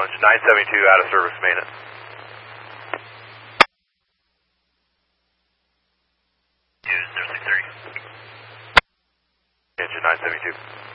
challenge. 972 out of service maintenance. Use 063. Engine 972.